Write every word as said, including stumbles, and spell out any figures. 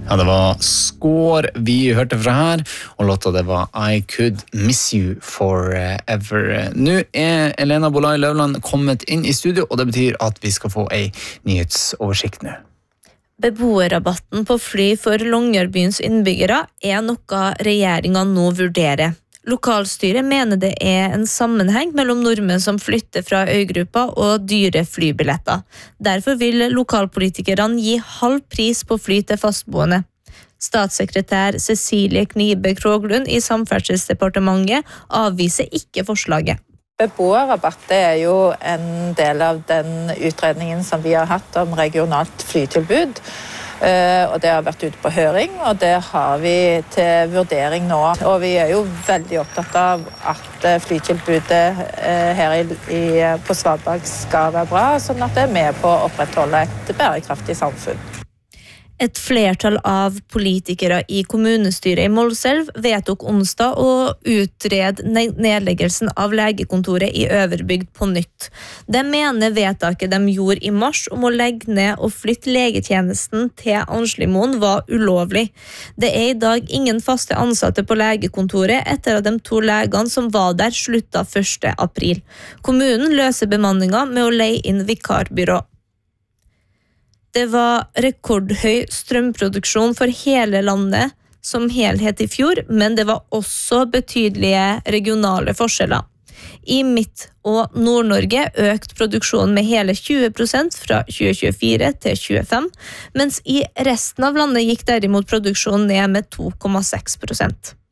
Ja, det var Skår vi hørte fra her, og låta det var I Could Miss You Forever. Nå er Elena Bolai Løvland kommet inn i studio, og det betyr at vi skal få en nyhetsoversikt nå. Beboerrabatten på fly for Longyearbyens innbyggere er noe regjeringen nå vurderer. Lokalstyret mener det er en sammenheng mellom nordmenn som flytter fra øygruppa og dyre flybilletter. Derfor vil lokalpolitikerne gi halv pris på fly til fastboende. Statssekretær Cecilie Knibe Kroglund i Samferdselsdepartementet avviser ikke forslaget. Beboerrabatt er jo en del av den utredningen som vi har hatt om regionalt flytilbud. Og det har vært ute på høring, og det har vi til vurdering nå. Og vi er jo veldig opptatt av at flytilbudet her i, på Svalbard skal være bra, sånn at det er med på å opprettholde et bærekraftig samfunn. Et flertall av politikere i kommunestyret i Målselv vedtok onsdag å utrede nedleggelsen av legekontoret i Øverbygd på nytt. De mener vedtaket de gjorde i mars om å legge ned og flytte legetjenesten til Anslimoen var ulovlig. Det er i dag ingen faste ansatte på legekontoret etter at de to legene som var der slutta første april. Kommunen løser bemanninga med å leie inn vikarbyrå. Det var rekordhøy strømproduksjon for hele landet som helhet i fjor, men det var også betydelige regionale forskjeller. I Midt- og Nord-Norge økte produksjonen med hele tjue prosent fra tjue tjuefire til tjuefem, mens i resten av landet gikk derimot produksjonen ned med to komma seks prosent.